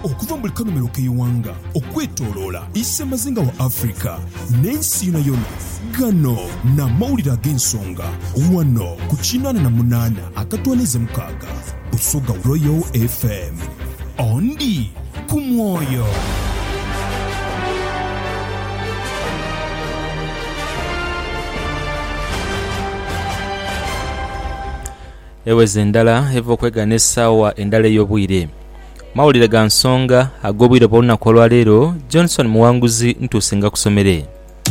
okuva mu likanumero k'eyiwanga okwetooloola issemazinga wa Afrika n'ensi yonna gano n'amawulire ag'ensonga wano ku 88.6 Busoga Royal FM ondi ku mwoyo. Eweze endala eva okwegana essaawa endala ey'obwire. Mawulire ga nsonga ag'obwire bw'olunaku olwaleero, Johnson Muwanguzi ntuusinga kusomere.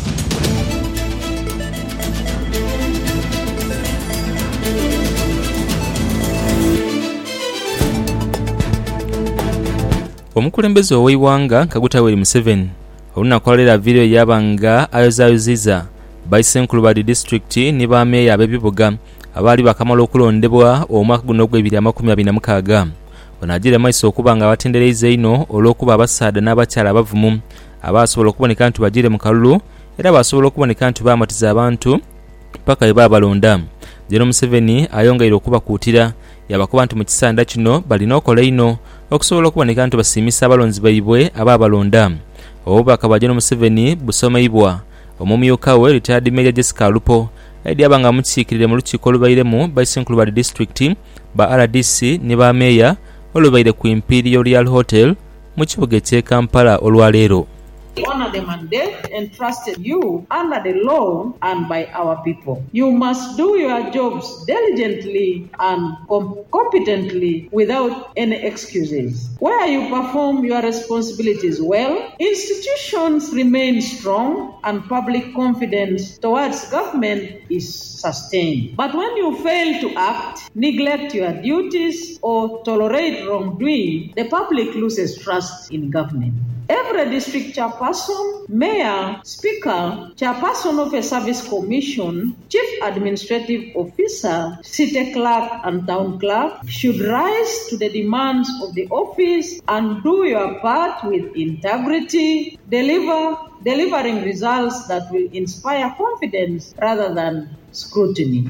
Omukulembeze ow'eiwanga Kagutaweri Museveni olunaku olwaleero video yabanga ayozayoziza Baisenkulu Badi District ne baameeya ab'ebibuga abaali bakamala okulondebwa omwaka guno ogw'2026. Ono agire maiso okuba nga abatendereza ino olw'okuba abasaada n'abakyala abavumu abasobola okuboneka nti bagire mu kalulu era basobola okuboneka nti baamatiza abantu paka bwe baabalonda. Jeno Museveni ayongeire okubakuutira yabakuba nti mu kisanda kino balina okola ino okusobola okuboneka nti basiimisa abalonzi baibwe abaabalonda. Obubaka bwa Jeno Museveni busomeibwa omumyuka we retired Major Jessica Lupo edi abanga mukiikirire mu lukiiko olubairemu Baisenkulu Badi District ba RDC ne ba meya olubaire ku Imperial Royal Hotel mu kibuga ky'e Kampala olwaleero. Honor the mandate entrusted you under the law and by our people. You must do your jobs diligently and competently without any excuses. Where you perform your responsibilities well, institutions remain strong and public confidence towards government is sustained. But when you fail to act, neglect your duties, or tolerate wrongdoing, the public loses trust in government. Every district chairperson, mayor, speaker, chairperson of a service commission, chief administrative officer, city clerk and town clerk should rise to the demands of the office and do your part with integrity, delivering results that will inspire confidence rather than scrutiny.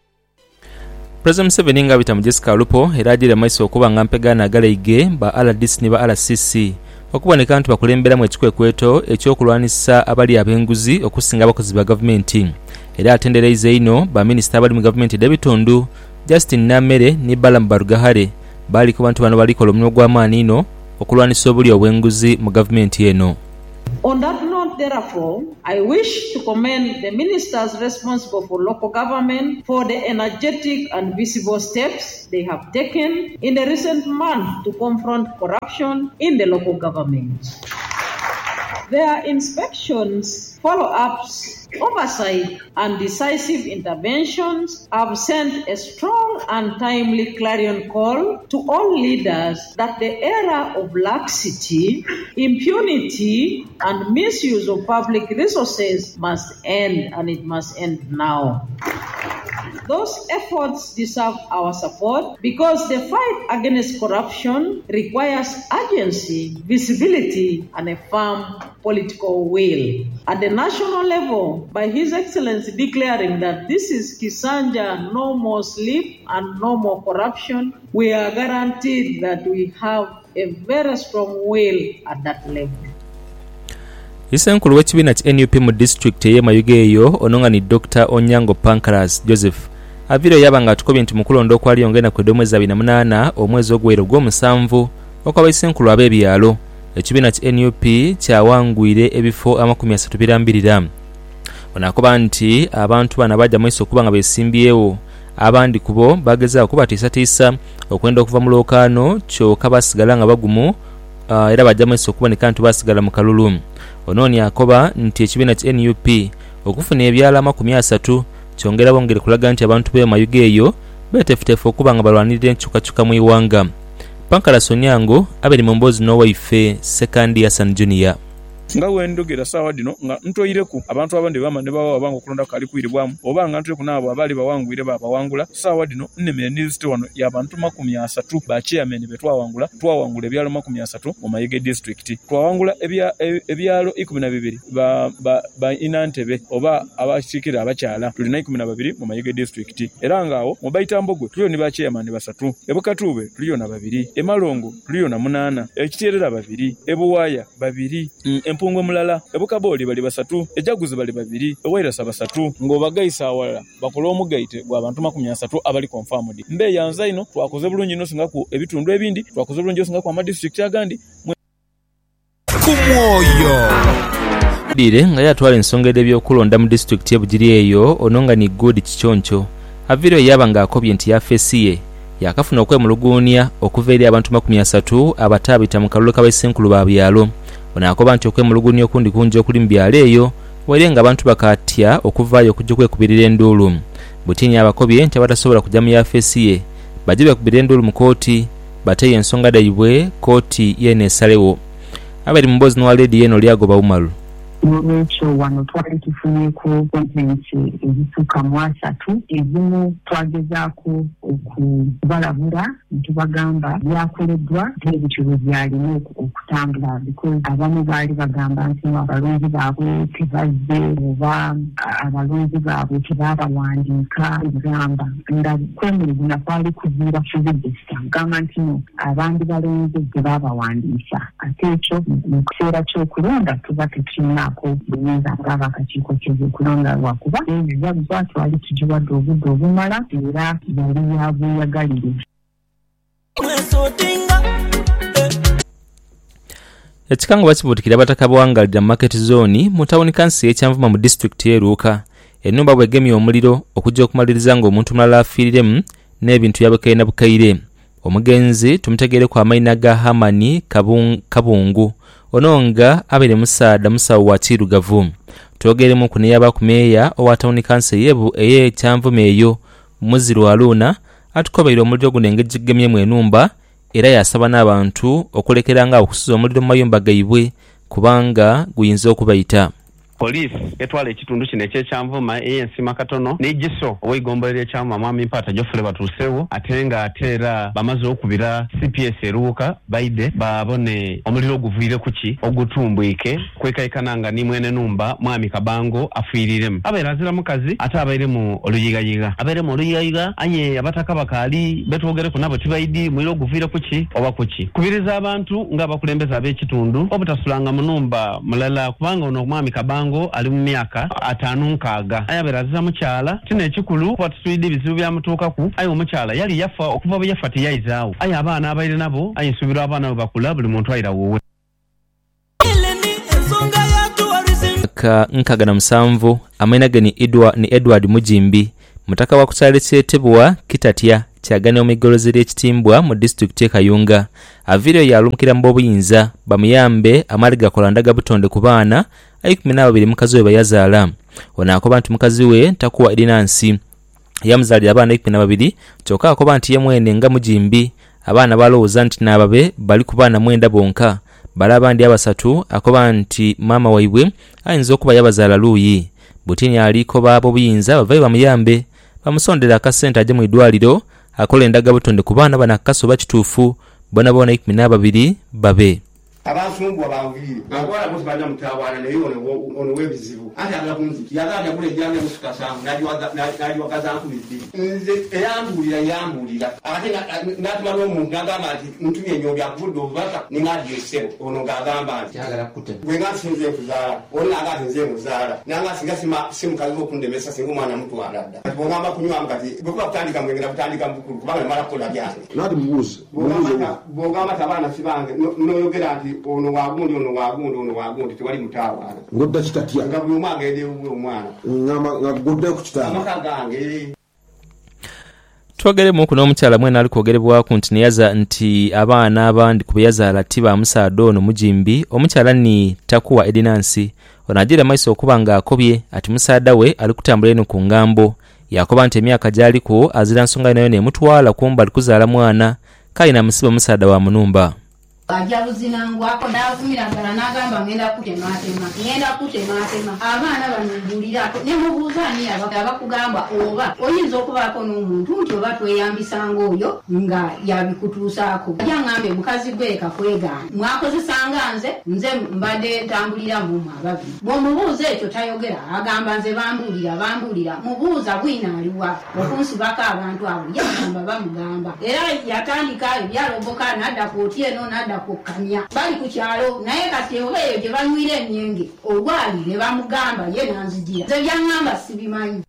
President Museveni nga bita mu Jessica Lupo era agire maiso okuba nga mpegana agaleige ba RDC ne ba RCC okuboneka nti bakulemberamu ekikwekweto ekyokulwanisa abali ab'enguzi okusinga abakozi ba gavumenti. Era atendereize ino ba minisita abali mu gavumenti Dabitundu, Justin Namere ne Balaam Barugahare bali ku bantu bano balikola omulimu gw'amaanyi ino okulwanisa obuli obw'enguzi mu gavumenti eno. On that note, therefore, I wish to commend the ministers responsible for local government for the energetic and visible steps they have taken in the recent month to confront corruption in the local government. Their inspections, follow-ups, oversight, and decisive interventions have sent a strong and timely clarion call to all leaders that the era of laxity, impunity, and misuse of public resources must end, and it must end now. Those efforts deserve our support because the fight against corruption requires urgency, visibility, and a firm political will. At the national level, by His Excellency declaring that this is Kisanja, no more sleep and no more corruption, we are guaranteed that we have a very strong will at that level. Isenkulu w'ekibiina ki NUP mu district y'e Mayuge eyo ononga ni Dr. Onyango Pancras Joseph aviro yabanga atukobye nti mukulonda okwali yongena ku omwezi 28 omwezi ogwero gw'omusanvu okw'abaisenkulu ab'ebyalo ekibiina ki NUP kyawangwire ebifo 32. Onakoba nti abantu bana bajja maiso okuba nga beesimbyewo abandi kubo bagezaako kubatiisatiisa okwenda okuva mu lookaano kyokka basigala nga bagumu era bajja maiso okuboneka nti basigala mu kalulu. Onooni akoba nti ekibiina ki NUP okufuna ebyala 30 kyongera bongere kulaga nti abantu b'e Mayuge eyo betefutefu okuba nga balwanirira enkyukakyuka mu iwanga. Pankala Sonyango abali mu mboozi n'owaife Second Hassan Junior. nga wendogera sawa dino nga ntoyireku abantu abandi bama ne bawa bango kulonda kali kwiribwamu oba nga ntoyireku nabo abali bawangwire babawangula sawa dino nnemere news wano y'abantu 30 ba chairman betwawangula ebyalo 30 mu Mayege district twawangula ebyalo 12 ba Inantebe oba abashikira abakyala tulina 12 mu Mayege district era ngaawo mu Baitambogo tuliyo ne ba chairman basatu ebukatube tuliyo na 2 emalongo tuliyo na 8 ekiterera 2 ebuwaya 2 empungwe mulala ebukaboli bali basatu ejaguzi bali 2 ewairasa basatu ng'obagayisa awalala bakola omugaite gw'abantu 30 abali confirmed mbe yanza ino twakoze bulungi ino singaku ebitundu ebindi twakoze bulungi singaku ama district agandi kumwoyo dire nga yatwala ensonga ebyokulonda mu district y'Ebugiri eyo ononga ni good kichoncho aviro yabanga akobye nti yafesiye yakafuna okwemulugunya okuva eri abantu 30 abatabita mu kalulu k'abasenkulu ba byalo onakoba nti okwemulugunya okundi kunja okuli mu byalo eyo werenga abantu bakatya okuvaayo okujja kwekubirira enduulu Butinya abakobye nti abatasobola kujja mu yafesiye bajibe kubirira enduulu mu kooti bateye ensonga daibwe kooti yenesalewo abali mbozi no already yeno lyagoba umalu n'olwekyo wano twali tufunyeeko appointments ezisuka mu 3 ezimu twagezaako okubalabula ntubagamba byakoleddwa n'ebitulo byalina okutambula because abamu baali bagamba nti abalonzi baabwe tebazze oba abalonzi baabwe tebabawandiika egamba nga kwemulugunya kwali kuviira kubigisita gamba nti abandi balonzi tebabawandiisa ate ekyo mu kiseera ky'okulonda tuba tetulinako buyinza ngaba akakiiko ky'ebyokulonda lwakuba ebizaguza twali tugiwadde obudde obumala era yali yabweyagalire ekikanga bakibuutikira abataka bwangalira market zone mu tawuni kansi y'ekyanvuma mu district y'eruuka ennumba bwegemye omuliro okujja okumaliriza ng'omuntu mulala afiiriremu n'ebintu yabakaire na bukaire omugenzi tumutegeere ku amayina ga Hamani Kabungu ononga abere musaada musawo wa Kirugavu twogeremu ku neyaba ku meya owa tawuni kansi yebu ey'ekyanvuma eyo Muziru Aluna atukobeire omuliro guno engeri gigemyemu enumba era yasaba n'abantu okulekeranga okusuza omuliro mu mayumba gaibwe kubanga guyinza okubayita Police etwala ekitundu kino ekyekyanvuma ey'ensima katono n'egiso ow'eigombolero ekyamuma mwami mpata Jofule batuusewo ate nga ateera bamaze okubira CPS eruuka baide babone omuliro oguviire kuki ogutumbwike kwekaikananga ni mwene numba mwami Kabango afiiriremu abeera azira mukazi ate abaire mu oluyigayiga abaire mu oluyigayiga aye abataka bakaali betwogereku nabo tibaidi muliro oguviire kuki oba kuki kubiriza abantu ng'abakulembeze ab'ekitundu obutasulanga mu numba mulala kubanga ono mwami Kabango ali mu myaka 56 ayabera aziza mukyala tina ekikulu kwatusuide bizibu byamutuukaku aye omukyala yali yafa okuva bwe yafa teyayizaawo aye abaana abaire nabo aye nsubira abaana bwe bakula buli muntu ayira wowe nkagana musanvu amayina ge ni Edward Mujimbi mutaka wa kukyalo kyetebwa Kitatya kyagana omigolozi ly'ekitimbwa mu district y'e Kayunga aviiriyo yalumukira mu bobuyinza bamuyambe amali gakola ndaga butonde ku baana 12 mukazi we bayazaala onaakoba nti mukazi we takuwa edinansi yamuzaalira abaana 12 kyokka akoba nti ye mwene nga Mujimbi abaana balowooza nti n'ababe bali ku baana 9 bonka bala abandi abasatu akoba nti maama waibwe ayinza okuba yabazaala luuyi Butinya aliko baabo buyinza bavayo bamuyambe bamusondera akasente aje mu idwaliro akola endaga butonde ku baana bana kasoba kituufu bona 12 babe abasungwa bangiri ngwala kuti banja mutawana ne ono webizibu ati agakunzi yaganda kule jange musikasanga nali wakazanku bibi nze eyambulira ate natuma no munganga mati mutumye nyobi akudo baka ningadi yesebo ono ngagamba ati agala kute wenga sinze kuzala ona agati nze muzala nanga singasima simukazi okundemesa singo mwana mtu agada ati bongamba kunywa mkati bekuba kutandika mwengera kutandika mukuru kubanga mara kola byange nadi mubuzi bongamba tabana sibange no yogera ati ono wagundi tewali mutawana ngodda Kitatya nga buli omwana agende omwana nga godda ku kitanda amaka gange twogeremu ku n'omukyala mwene ali kwogerebwaku nti neyaza nti abaana abandi ku beyazaala tiba musaada ono Mujimbi omukyala ni takuwa edinansi ono agira maiso okuba nga akobye ati musaada we ali kutambula eno ku ngambo yakoba nti emyaka gy'aliko azira nsonga nayo nemutwala kumba ali kuzaala mwana kayina musiba musaada wa munumba ajja buzinangwako n'avumira ddala n'agamba ngenda kutematema abaana banombulirako ne mubuuza ani abakugamba oba oyinza okubaako n'omuntu nti oba tweyambisanga oyo nga yabikutuusaako ajja ngambe mukazi gwe kakwegaana mwakozesanga nze mbadde ntambulira mu ababiri bw'omubuuza ekyo tayogera agamba nze bambuulira mubuuza bwina aliwa okunsibako abantu abo yagamba bamugamba era yatandika ebyaloboka n'adda kooti eno n'adda kukkanya bali ku kyalo naye kati oba eyo gye banywira emyenge olwali ne bamugamba ye nanzigira nze byaŋŋamba sibimanyi.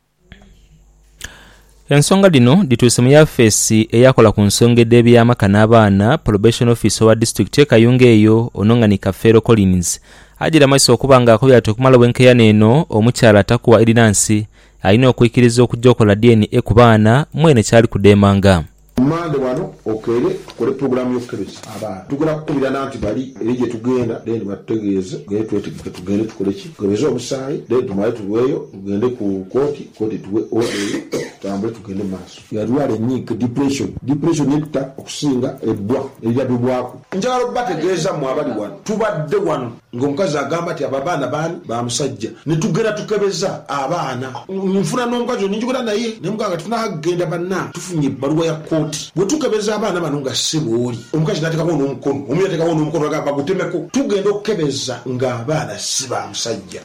Ensonga dino dituuse mu yafeesi eyakola ku nsonga ed'ebyamaka n'abaana probation officer wa district Kayunga eyo Onongani Kafeero Collins agira maiso okuba ng'akobera okumala obwenkeyana eno omukyala atakuwa Irinansi alina okuyikiriza okujja okola DNA ku baana mwene kyali kudeemanga. Mande wano okere tukole programu y'okukebeza abaana tugenda kukubira nti bali eri gye tugenda then batutegeeze twetegeke tugende tukole ki tukebeze omusaayi then tumale tuweeyo tugende ku kooti tuwe order tutambule tugende maaso. Yalwala ennyiike depression yetta okusinga ebbwa erirabibwako. Njagala okubategeeza mu abali wano tubadde wano ng'omukazi agamba nti abaana baani ba musajja ne tugenda tukebeza abaana nfuna n'omukazi onijugula naye ne muganga tunagenda banna tufunye ebbaluwa ya kooti bwe tukebeza abaana bano nga sibooli omukazi n'ateekako n'omukono omu yateekako n'omukono agamba gutemeko tugenda okukebeza ng'abaana si ba musajja.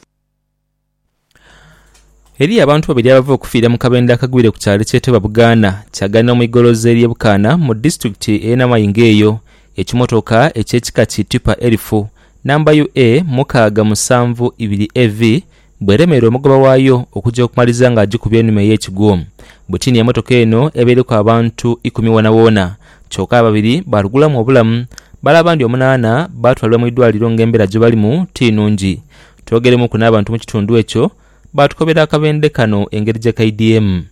Eri abantu babiri abava okufiira mu kabenda akagwire ku kyalo ky'etebwa Buganda kyagana mu igolozo ery'Ebukaana mu district y'Namayinga eyo ekimotoka eky'ekika kitipa L4 namba UA 672 EV bweremerera omugoba waayo okujja okumaliza ng'agikubya ennume y'ekigwo. Butini emotoka eno ebeereko abantu 10 kyokka ababiri balugulamu obulamu bala abandi 8 baatwalibwa mu ddwaliro ng'embeera gye balimu tinungi. Twogeremu ku n'abantu mu kitundu ekyo baatukobera akabende kano engeri gye KDM.